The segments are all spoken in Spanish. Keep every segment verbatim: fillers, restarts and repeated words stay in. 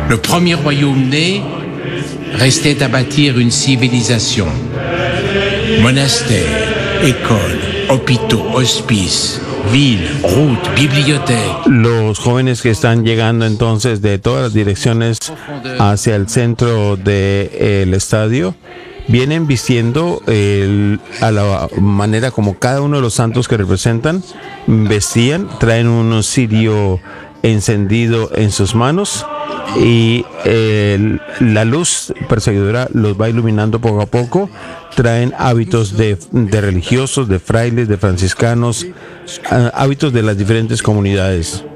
Le premier royaume né restait à bâtir une civilisation. Monastères, écoles, hôpitaux, hospices, villes, routes, bibliotecas. Los jóvenes que están llegando entonces de todas las direcciones hacia el centro del estadio vienen vistiendo el, a la manera como cada uno de los santos que representan vestían, traen un cirio encendido en sus manos y eh, la luz perseguidora los va iluminando poco a poco. Traen hábitos de, de religiosos, de frailes, de franciscanos, uh, hábitos de las diferentes comunidades.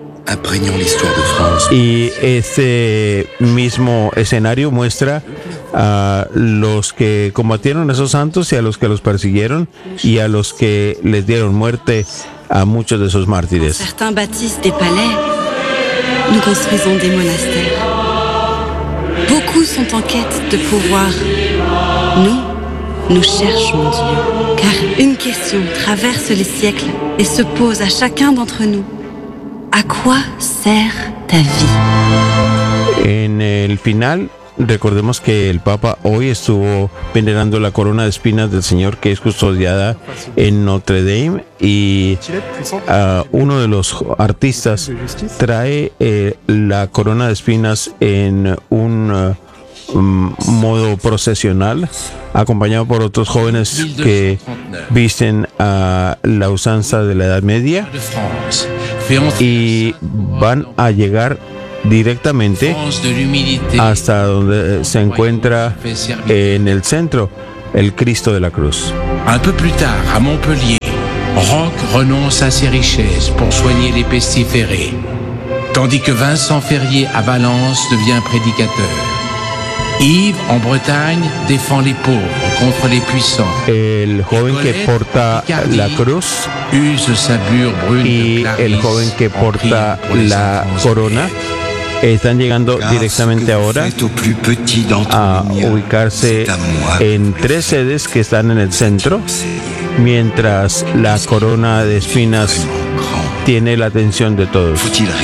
Y este mismo escenario muestra a los que combatieron a esos santos y a los que los persiguieron y a los que les dieron muerte a muchos de esos mártires. Certains bâtissent des palais, nous construisons des monastères. Beaucoup sont en quête de pouvoir. Nous, nous cherchons Dieu, car une question traverse les siècles et se pose à chacun d'entre nous. ¿A quoi sert ta vie? En el final, recordemos que el Papa hoy estuvo venerando la corona de espinas del Señor que es custodiada en Notre Dame y uh, uno de los artistas trae eh, la corona de espinas en un uh, um, modo procesional acompañado por otros jóvenes que visten a la usanza de la Edad Media y van a llegar directamente hasta donde se encuentra en el centro el Cristo de la Cruz. Un peu plus tard, à Montpellier, Roch renonce à ses richesses pour soigner les pestiférés, tandis que Vincent Ferrier à Valence devient prédicateur. Yves, en Bretagne, défend les pauvres contre les puissants. El joven que porta la cruz y el joven que porta la corona están llegando directamente ahora a ubicarse en tres sedes que están en el centro, mientras la corona de espinas tiene la atención de todos.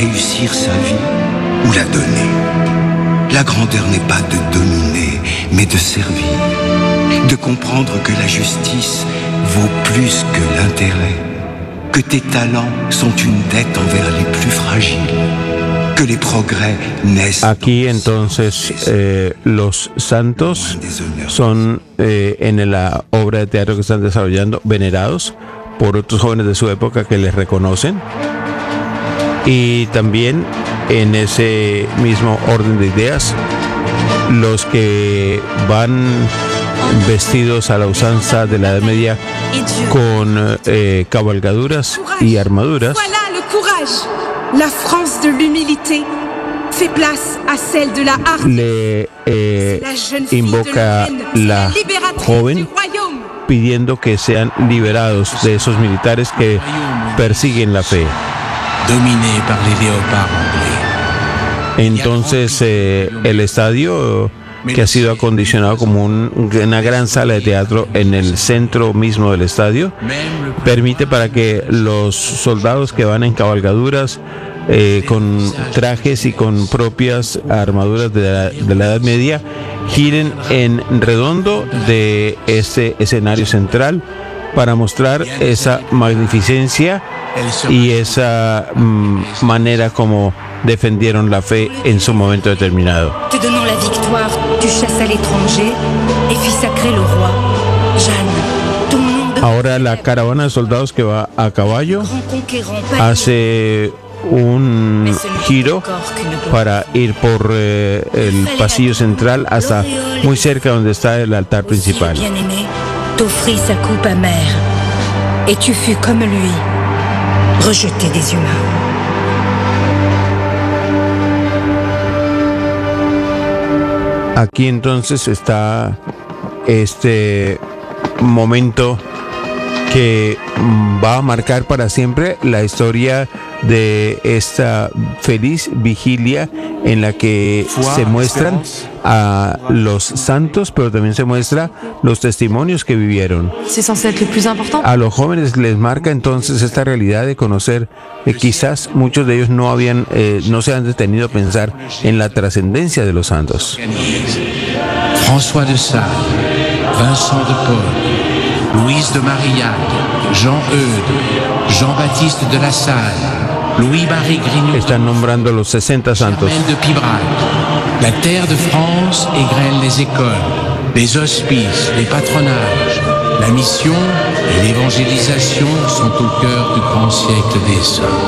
La grandeur n'est pas de dominer, mais de servir, de comprendre que la justice vaut plus que l'intérêt, que tes talents sont une dette envers les plus fragiles, que les progrès naissent. Aquí entonces eh, los santos son eh, en la obra de teatro que están desarrollando venerados por otros jóvenes de su época que les reconocen. Y también en ese mismo orden de ideas, los que van vestidos a la usanza de la Edad Media con eh, cabalgaduras y armaduras. Voilà le courage. La France de l'humilité fait place à celle de la hardiesse. Le eh, invoca la joven pidiendo que sean liberados de esos militares que persiguen la fe. Dominé par les léopards anglais. Entonces eh, el estadio que ha sido acondicionado como un, una gran sala de teatro en el centro mismo del estadio permite para que los soldados que van en cabalgaduras eh, con trajes y con propias armaduras de la, de la Edad Media giren en redondo de este escenario central para mostrar esa magnificencia y esa mm, manera como defendieron la fe en su momento determinado. Te donnant la victoire, tu chasses l'étranger et fis sacrer le roi. Jeanne, ton nom de... Ahora la caravana de soldados que va a caballo hace un giro para ir por eh, el pasillo central hasta muy cerca donde está el altar principal. T'offrit sa coupe amère et tu fus comme lui, rejeté des humains. Aquí entonces está este momento que va a marcar para siempre la historia de esta feliz vigilia en la que se muestran a los santos, pero también se muestra los testimonios que vivieron. A los jóvenes les marca entonces esta realidad de conocer que quizás muchos de ellos no habían, eh, no se han detenido a pensar en la trascendencia de los santos. François de Sales, Vincent de Paul, Louise de Marillac, Jean Eudes, Jean-Baptiste de la Salle, Louis-Marie Grignon. Están nombrando los sesenta santos. Germaine de Pibrac. La terre de France égrène les écoles, les hospices, les patronages. La mission et l'évangélisation sont au cœur du grand siècle des saints.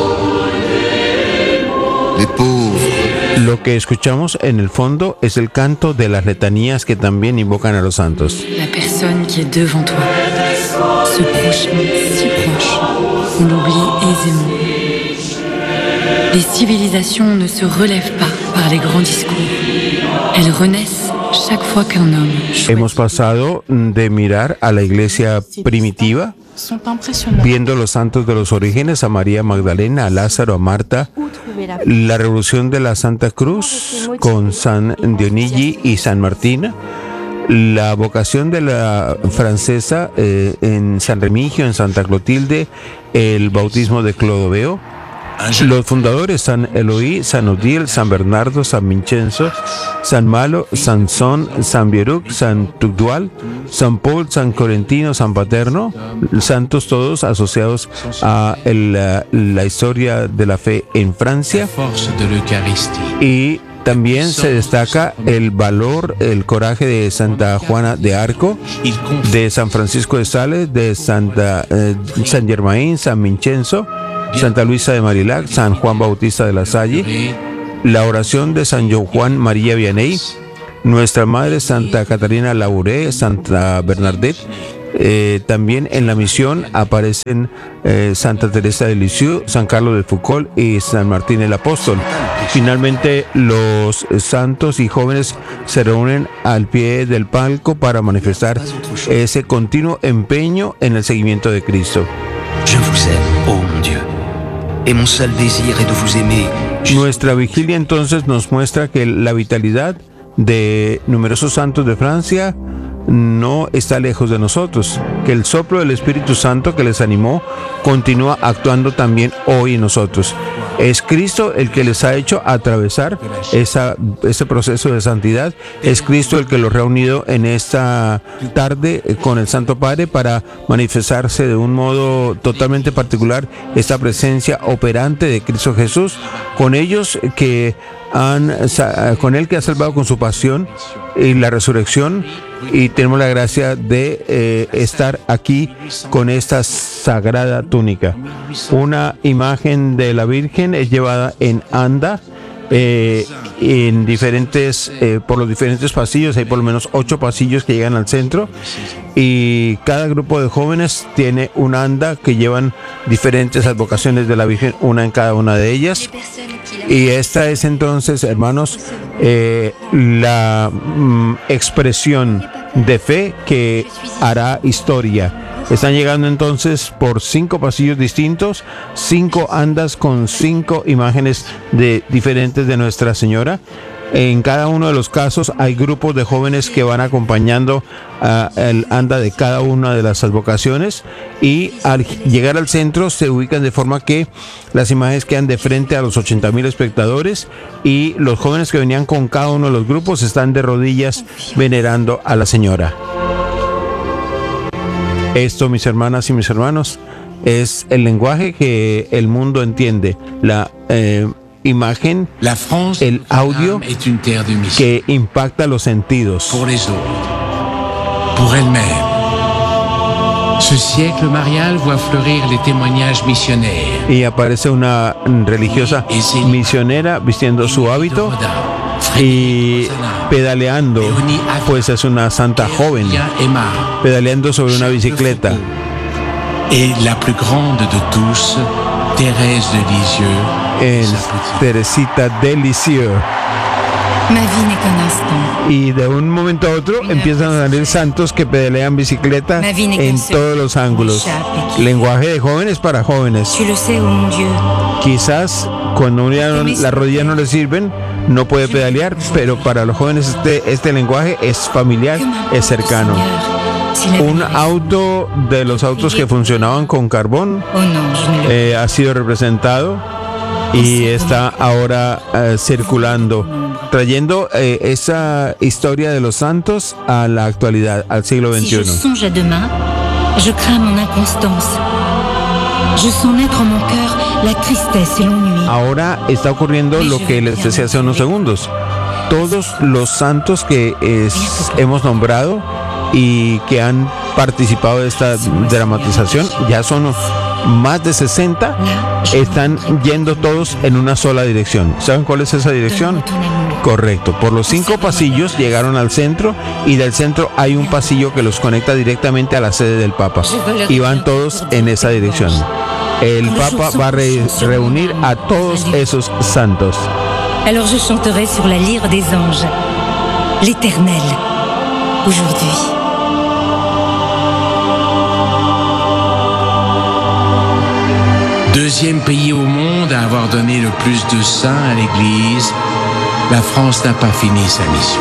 Les pauvres. Lo que escuchamos en el fondo es el canto de las letanías que también invocan a los santos. La personne qui est devant toi, ce prochain si proche, on l'oublie aisément. Les civilisations ne se relèvent pas par les grands discours. Elles renaissent chaque fois qu'un homme choisit. Hemos pasado de mirar a la iglesia primitiva, viendo los santos de los orígenes, a María Magdalena, a Lázaro, a Marta, la revolución de la Santa Cruz con San Dionigi y San Martín, la vocación de la francesa eh, en San Remigio, en Santa Clotilde, el bautismo de Clodoveo. Los fundadores: San Eloí, San Odile, San Bernardo, San Vincenzo, San Malo, Sansón, San Bieruc, San Tugdual, San Paul, San Corentino, San Paterno, santos todos asociados a el, la, la historia de la fe en Francia. Y también se destaca el valor, el coraje de Santa Juana de Arco, de San Francisco de Sales, de Santa, eh, San Germain, San Vincenzo, Santa Luisa de Marillac, San Juan Bautista de la Salle, la oración de San Juan María Vianney, Nuestra Madre Santa Catarina Labouré, Santa Bernadette. Eh, también en la misión aparecen eh, Santa Teresa de Lisieux, San Carlos de Foucault y San Martín el Apóstol. Finalmente, los santos y jóvenes se reúnen al pie del palco para manifestar ese continuo empeño en el seguimiento de Cristo. Je vous aime, oh mon Dieu, et mon seul désir est de vous aimer. Nuestra vigilia entonces nos muestra que la vitalidad de numerosos santos de Francia no está lejos de nosotros, que el soplo del Espíritu Santo que les animó continúa actuando también hoy en nosotros. Es Cristo el que les ha hecho atravesar esa, ese proceso de santidad. Es Cristo el que los ha reunido en esta tarde con el Santo Padre para manifestarse de un modo totalmente particular esta presencia operante de Cristo Jesús con ellos que han, con él que ha salvado con su pasión y la resurrección, y tenemos la gracia de eh, estar aquí con esta sagrada túnica. Una imagen de la Virgen es llevada en anda eh, en diferentes eh, por los diferentes pasillos. Hay por lo menos ocho pasillos que llegan al centro, y cada grupo de jóvenes tiene una anda que llevan diferentes advocaciones de la Virgen, una en cada una de ellas. Y esta es entonces, hermanos, eh, la mm, expresión de fe que hará historia. Están llegando entonces por cinco pasillos distintos, cinco andas con cinco imágenes de diferentes de Nuestra Señora. En cada uno de los casos hay grupos de jóvenes que van acompañando uh, el anda de cada una de las advocaciones, y al llegar al centro se ubican de forma que las imágenes quedan de frente a los ochenta mil espectadores, y los jóvenes que venían con cada uno de los grupos están de rodillas venerando a la Señora. Esto, mis hermanas y mis hermanos, es el lenguaje que el mundo entiende, la eh, imagen, La France, el audio est une terre de mission. que impacta los sentidos. Pour les autres, pour elle-même. Ce siècle marial voit fleurir les témoignages missionnaires. Y aparece una religiosa misionera vistiendo su hábito y pedaleando, pues es una santa joven, pedaleando sobre una bicicleta. Et la plus grande de tous, Thérèse de Lisieux, Es Teresita de Lisieux. Ma vie n'est qu'un instant. Y de un momento a otro empiezan a salir santos que pedalean bicicleta en todos los ángulos. Lenguaje de jóvenes para jóvenes. Tu le sais, oh mon Dieu. Quizás cuando ya no- las rodillas no le sirven, no puede pedalear, pero para los jóvenes este, este lenguaje es familiar, es cercano. Un auto de los autos que funcionaban con carbón Oh non, je ne le eh, ha sido representado y está ahora eh, circulando, trayendo eh, esa historia de los santos a la actualidad, al siglo Si je veintiuno. songe à demain, je crains mon inconstance. Je sens naître en mon cœur la tristesse et l'ennui. Ahora está ocurriendo lo que les decía hace unos segundos. Todos los santos que es- hemos nombrado y que han participado de esta dramatización, ya son más de sesenta, están yendo todos en una sola dirección. ¿Saben cuál es esa dirección? Correcto, por los cinco pasillos llegaron al centro y del centro hay un pasillo que los conecta directamente a la sede del Papa y van todos en esa dirección. El Papa va a re- reunir a todos esos santos. Alors je chanterai sur la lyre des anges, l'Éternel, aujourd'hui. Deuxième pays au monde à avoir donné le plus de saints à l'Église, la France n'a pas fini sa mission.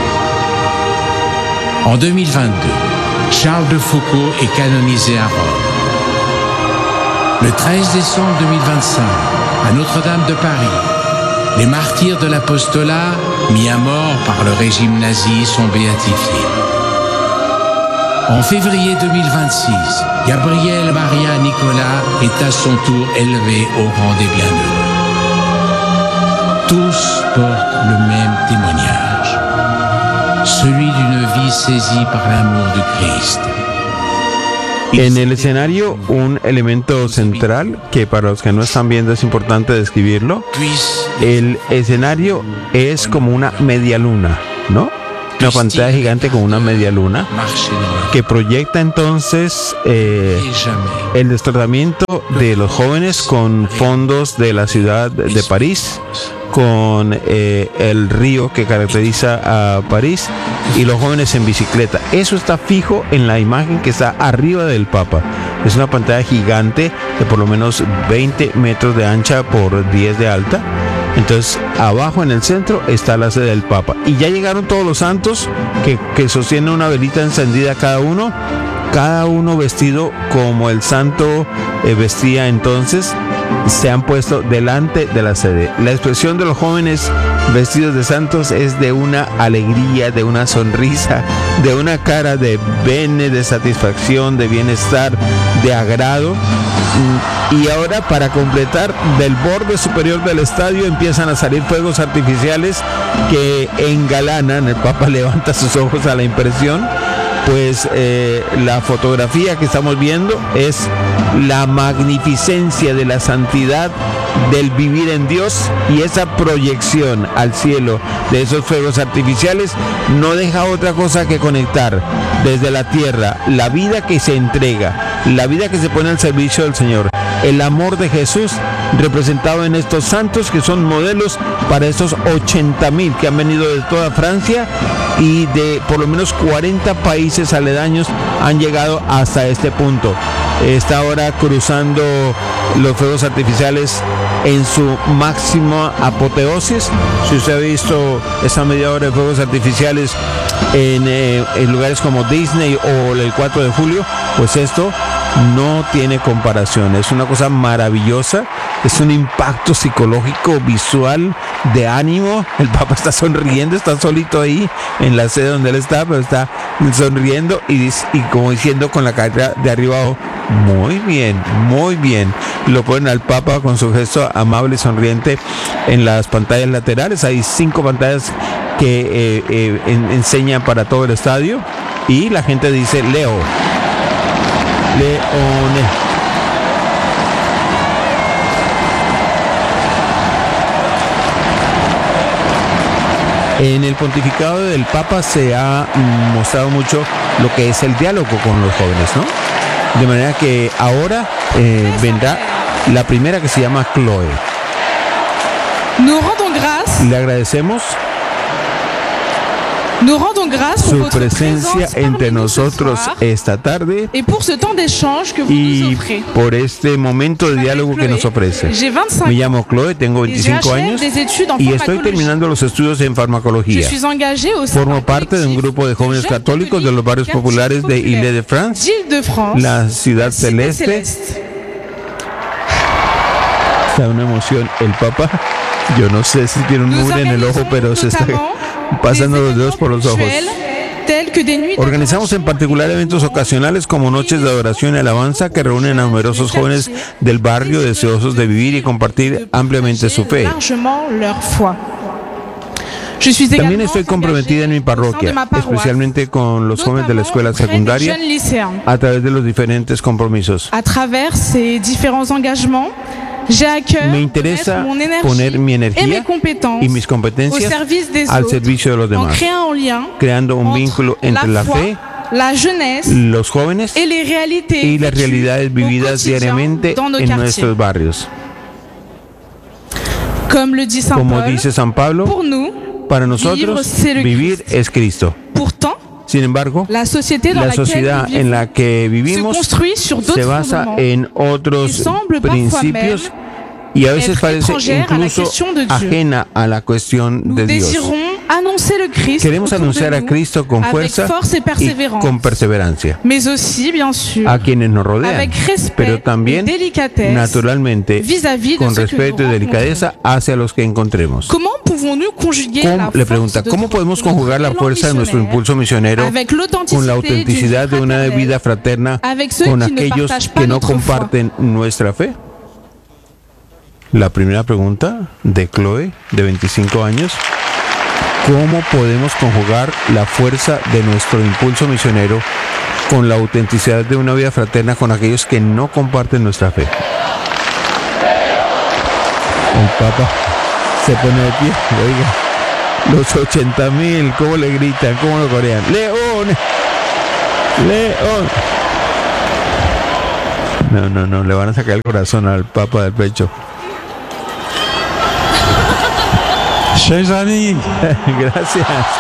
En deux mille vingt-deux, Charles de Foucault est canonisé à Rome. Le treize décembre deux mille vingt-cinq, à Notre-Dame de Paris, les martyrs de l'apostolat, mis à mort par le régime nazi, sont béatifiés. En février deux mille vingt-six, Gabriel Maria Nicolas est à son tour élevé au rang des bienheureux. Tous portent le même témoignage, celui d'une vie saisie par l'amour du Christ. En el escenario, un elemento central que para los que no están viendo es importante describirlo. Puisse El escenario es como una media luna, ¿no? Una pantalla gigante con una media luna marcher dans que proyecta entonces eh, la et jamais. el desplazamiento de los jóvenes con fondos de la ciudad de París, con eh, el río que caracteriza a París y los jóvenes en bicicleta. Eso está fijo en la imagen que está arriba del Papa. Es una pantalla gigante de por lo menos veinte metros de ancha por diez de alta. Entonces, abajo en el centro está la sede del Papa. Y ya llegaron todos los santos que, que sostienen una velita encendida cada uno, cada uno vestido como el santo eh, vestía entonces, se han puesto delante de la sede. La expresión de los jóvenes vestidos de santos es de una alegría, de una sonrisa, de una cara de bene, de satisfacción, de bienestar, de agrado. Y ahora, para completar, del borde superior del estadio empiezan a salir fuegos artificiales que engalanan. El Papa levanta sus ojos a la impresión. Pues eh, la fotografía que estamos viendo es la magnificencia de la santidad del vivir en Dios, y esa proyección al cielo de esos fuegos artificiales no deja otra cosa que conectar desde la tierra la vida que se entrega, la vida que se pone al servicio del Señor, el amor de Jesús representado en estos santos que son modelos para estos ochenta mil que han venido de toda Francia y de por lo menos cuarenta países aledaños han llegado hasta este punto. Está ahora cruzando los fuegos artificiales en su máxima apoteosis. Si usted ha visto esa media hora de fuegos artificiales en, eh, en lugares como Disney o el cuatro de julio, pues esto no tiene comparación. Es una cosa maravillosa, es un impacto psicológico, visual, de ánimo. El Papa está sonriendo, está solito ahí en la sede donde él está, pero está sonriendo y, y como diciendo con la cara de arriba abajo, muy bien, muy bien. Lo ponen al Papa con su gesto amable y sonriente en las pantallas laterales. Hay cinco pantallas que eh, eh, en, enseñan para todo el estadio y la gente dice Leo. Leone. En el pontificado del Papa se ha mostrado mucho lo que es el diálogo con los jóvenes, ¿no? De manera que ahora eh, vendrá la primera, que se llama Chloe. Nous rendons grâce Le agradecemos Nous rendons grâce pour su votre presencia présence entre parmi nous ce nosotros soir esta tarde et pour ce temps d'échange que vous nous y offrez. por este momento de diálogo que nos ofrece. J'ai vingt-cinq Me ans llamo Chloe, tengo et veinticinco j'achève años des études en y estoy pharmacologie. terminando los estudios en Je farmacología. suis engagée au sein Formo d'un parte de un collectif grupo de jóvenes jeunes católicos de los barrios catholiques populares de populaires Île-de-France, d'Île-de-France, la ciudad Cité celeste. Céleste. Está una emoción. El Papa, yo no sé si tiene un Nous mugre en el ojo, organisons pero se está notamment pasando des los dedos por los ojos. événements tels que des nuits Organizamos en particular eventos ocasionales como noches de adoración y alabanza que reúnen a numerosos jóvenes del barrio deseosos de vivir y compartir ampliamente su fe. largement leur foi. Je suis También également estoy comprometida en mi engagée au sein de parroquia, ma paroisse, especialmente con los jóvenes de la escuela notamment auprès des secundaria, jeunes lycéens. a través de los diferentes compromisos. À travers ces différents engagements, j'ai à cœur Me de interesa mettre mon énergie poner mi et mes energía compétences y mis au competencias service des al autres, servicio de los en demás, créant un lien creando un entre vínculo entre la foi, fe, la jeunesse los jóvenes et les réalités y las vécues realidades au vividas quotidien diariamente dans nos en quartiers. nuestros barrios. Comme le dit Saint Como Paul, dice San Pablo, pour nous, para nosotros c'est le vivir Christ. es Cristo. pourtant, Sin embargo, la société dans la laquelle sociedad nous vivons en la que se vivimos construit sur se d'autres basa fondements en otros et semble parfois principios y a veces être parece étrangère à la incluso question de Dieu. ajena a la cuestión Nous de Dios. désirons annoncer le Christ Queremos autour de anunciar a nous Cristo con avec fuerza force et y persévérance, con perseverancia mais aussi, bien sûr, a quienes nos rodean, avec respect pero et también délicatesse naturalmente vis-à-vis de con ceux que respeto y nous delicadeza hacia los que encontremos. Comment pouvons-nous conjuguer ¿Cómo- la le force pregunta, de ¿cómo notre- podemos de notre conjugar la élan fuerza de nuestro missionnaire impulso misionero avec l'authenticité con la d'une autenticidad de una fraternelle, vida fraterna avec ceux con qui ne aquellos partagent pas que no notre foi? comparten nuestra fe? La primera pregunta de Chloe, de veinticinco años. ¿Cómo podemos conjugar la fuerza de nuestro impulso misionero con la autenticidad de una vida fraterna con aquellos que no comparten nuestra fe? El Papa se pone de pie, oiga, los ochenta mil, ¿cómo le gritan? ¿Cómo lo corean? ¡León! ¡León! No, no, no, le van a sacar el corazón al Papa del pecho. Chers amis, Gracias.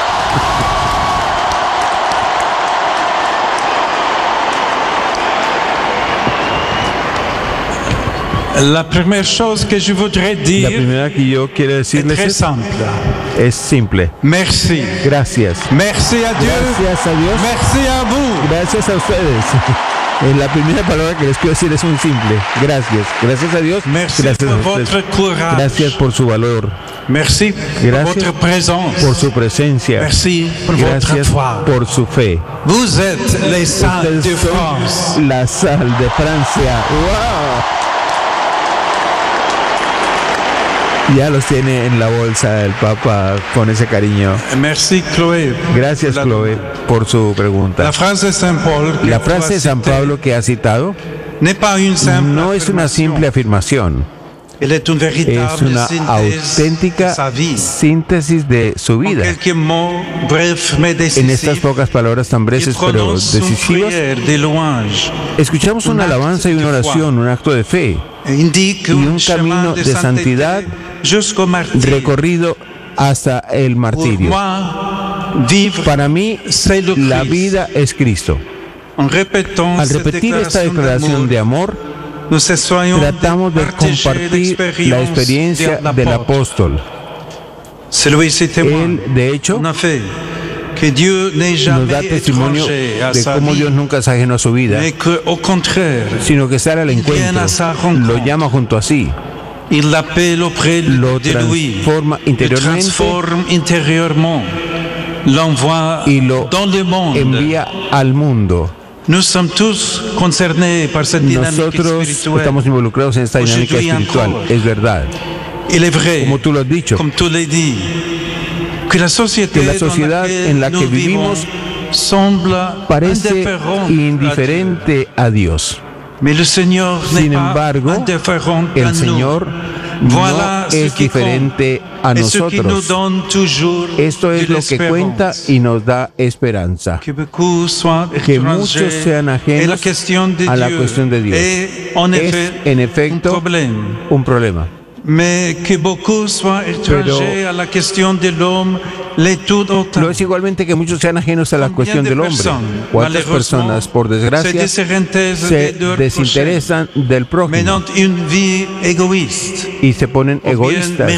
la première chose que je voudrais La dire primera que yo quiero est decirles très es, simple. es simple. Merci. Gracias. Merci à Dieu. Gracias a Dios. Merci à vous. Gracias a ustedes. Eh, La primera palabra que les quiero decir es muy simple. Gracias. Gracias a Dios. Merci Gracias pour a ustedes. votre courage. Gracias por su valor. Merci pour Gracias votre présence. por su presencia. Merci pour votre Gracias foi. por su fe. Vous êtes les saints de Ustedes France. son la sal de Francia. ¡Wow! Ya los tiene en la bolsa el Papa con ese cariño. Merci Chloé. Gracias, La- Chloe, por su pregunta. La frase de Saint Paul que La tu as frase de San citée Pablo que ha citado n'est pas une simple no es una affirmation. simple afirmación, Elle est une es véritable una synthèse auténtica de sa vie. síntesis de su En vida. quelques mots brefs mais En estas décisifs, pocas palabras tan il breves pero prononce une decisivas, prière de louange, escuchamos una un acte alabanza y una de foi. oración, un acto de fe, et indique y un un chemin camino de de sainteté santidad jusqu'au martyre. recorrido hasta el Pour martirio. moi, vivre Para mí, c'est le la Christ. vida es Cristo. En répétant Al cette repetir esta declaración de d'amour, amor, nous essayons tratamos de partager compartir la experiencia de del l'apôtre. apóstol. Celui-ci témoigne, Él, de hecho, en effet, que Dieu n'est nos jamais da testimonio étranger à de sa cómo vie, Dios nunca es ajeno a su vida, mais qu'au contraire, sino que sale al Il viene encuentro, a sa rencontre. lo llama junto a sí, il l'appelle auprès lo de lui, transforma le interiormente transforme intérieurement, l'envoie y lo dans le monde. envía al mundo. Nous sommes tous concernés par cette dynamique Nosotros spirituelle. estamos involucrados en esta dinámica Aujourd'hui espiritual, encore. es verdad. Il est vrai, Como tú lo has dicho, comme tu l'as dit, que la société que la sociedad dans laquelle en la nous que vivons vivimos semble parece indifférente à Dieu. indiferente a Dios. Mais le Seigneur n'est Sin pas embargo, indifférent à el nous. Señor Voilà no ce es qui diferente a et ce qui nous nosotros. donne toujours Esto es de lo que cuenta l'espérance. y nos da esperanza. Que beaucoup soient Que étrangers muchos sean et la ajenos question de a la Dieu cuestión de Dios. est en Es, effet en un efecto, problème. un problema. mais que beaucoup soient étrangers à la question de l'homme, l'est tout autant. Lo es igualmente que muchos sean ajenos a la cuestión del hombre. ¿Cuántas personas, por desgracia, se desinteresan del prójimo y se ponen egoístas?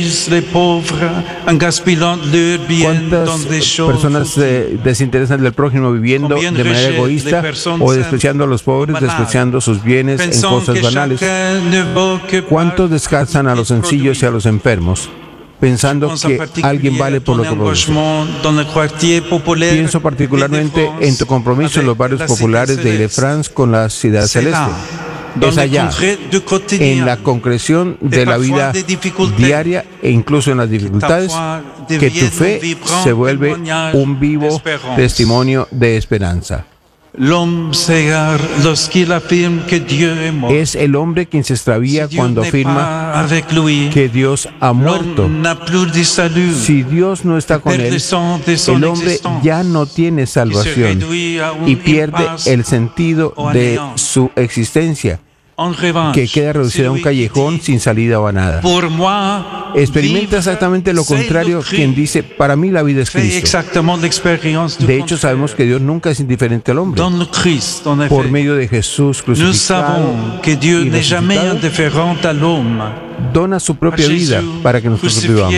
¿Cuántas personas se desinteresan del prójimo viviendo de manera egoísta o despreciando a los pobres, despreciando sus bienes en cosas banales? ¿Cuántos descansan a los sencillos y a los enfermos, pensando que alguien vale por lo que produce? Pienso particularmente en tu compromiso en los barrios populares de Ile-de-France con la ciudad celeste. Es allá, en la concreción de la vida diaria e incluso en las dificultades, que tu fe se vuelve un vivo testimonio de esperanza. Es el hombre quien se extravía cuando afirma que Dios ha muerto. Si Dios no está con él, el hombre ya no tiene salvación y pierde el sentido de su existencia, que queda reducida a un callejón sin salida o a nada. Experimenta exactamente lo contrario quien dice, para mí la vida es Cristo. De hecho, sabemos que Dios nunca es indiferente al hombre. Por medio de Jesús crucificado y resucitado, dona su propia vida para que nosotros vivamos.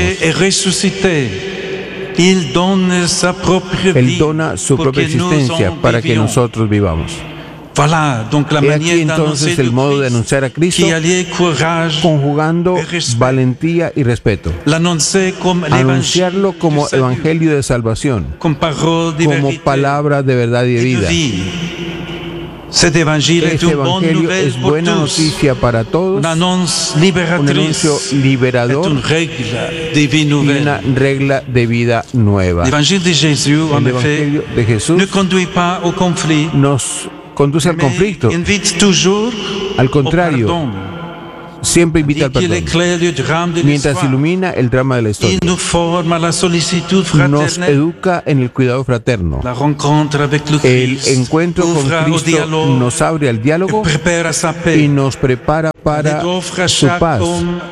Él dona su propia existencia para que nosotros vivamos. Voilà, donc la He aquí entonces el modo de anunciar a Cristo, conjugando valentía y respeto. Anunciarlo como evangelio de salvación, como palabra de verdad y de vida. Este evangelio es buena noticia para todos, un anuncio liberador y una regla de vida nueva. El evangelio de Jesús nos conduce al conflicto. Al contrario, siempre invita al perdón, mientras ilumina el drama de la historia. Nos educa en el cuidado fraterno. El encuentro con Cristo nos abre al diálogo y nos prepara para su paz,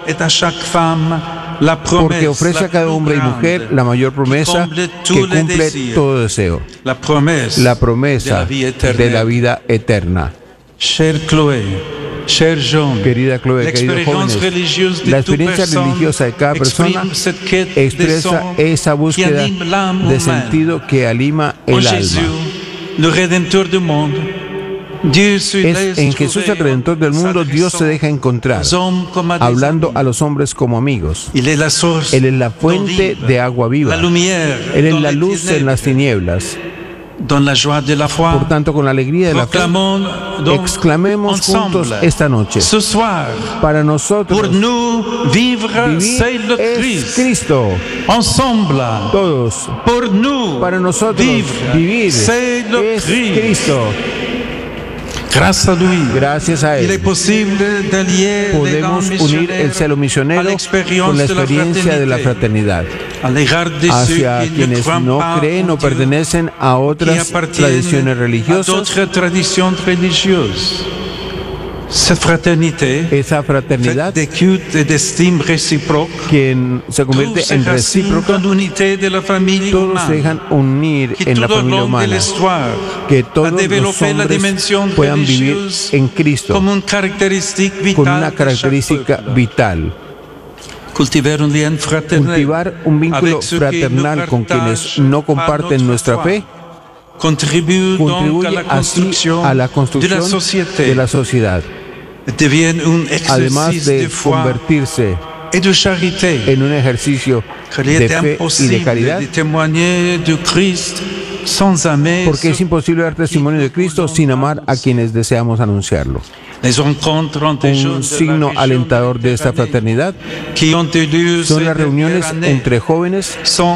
porque ofrece a cada hombre y mujer la mayor promesa que cumple todo deseo, la promesa de la vida eterna. Querida Chloe, queridos jóvenes, la experiencia religiosa de cada persona expresa esa búsqueda de sentido que anima el alma. Es en Jesús, el Redentor del mundo, Dios se deja encontrar, hablando a los hombres como amigos. Él es la fuente de agua viva. Él es la luz en las tinieblas. Por tanto, con la alegría de la fe, exclamemos juntos esta noche: para nosotros, vivir es Cristo. Todos, para nosotros, vivir es Cristo. Gracias a Él podemos unir el celo misionero con la experiencia de la fraternidad hacia quienes no creen o pertenecen a otras tradiciones religiosas. Esa fraternidad que se convierte en recíproca, todos se dejan unir en la familia humana, que todos los hombres puedan vivir en Cristo con una característica vital. Cultivar un vínculo fraternal con quienes no comparten nuestra fe contribuye así a la construcción de la sociedad, además de convertirse en un ejercicio de fe y de caridad, porque es imposible dar testimonio de Cristo sin amar a quienes deseamos anunciarlo. Un signo alentador de esta fraternidad son las reuniones entre jóvenes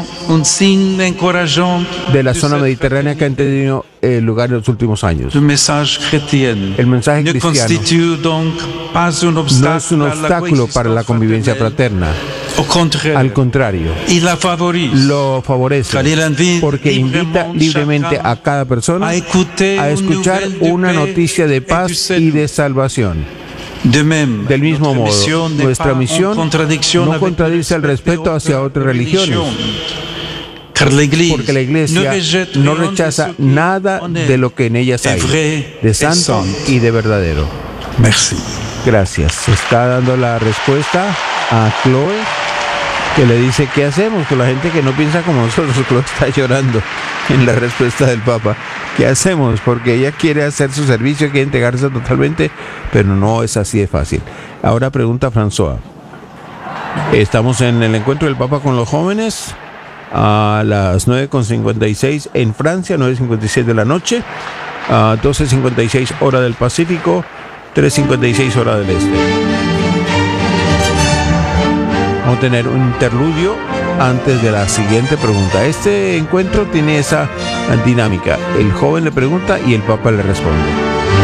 de la zona mediterránea que han tenido eh, lugar en los últimos años. El mensaje cristiano no es un obstáculo para la convivencia fraterna. Al contrario, lo favorece porque invita libremente a cada persona a escuchar una noticia de paz y de salvación. Del mismo modo, nuestra misión no contradice el respeto hacia otras religiones, porque la Iglesia no rechaza nada de lo que en ellas hay, de santo y de verdadero. Gracias. Se está dando la respuesta a Chloe, que le dice: ¿qué hacemos con la gente que no piensa como nosotros? Chloe está llorando en la respuesta del Papa. ¿Qué hacemos? Porque ella quiere hacer su servicio, quiere entregarse totalmente, pero no es así de fácil. Ahora pregunta François. Estamos en el encuentro del Papa con los jóvenes a las nueve cincuenta y seis en Francia, nueve cincuenta y seis de la noche, a doce cincuenta y seis hora del Pacífico, tres cincuenta y seis hora del Este. Vamos a tener un interludio antes de la siguiente pregunta. Este encuentro tiene esa dinámica: el joven le pregunta y el Papa le responde.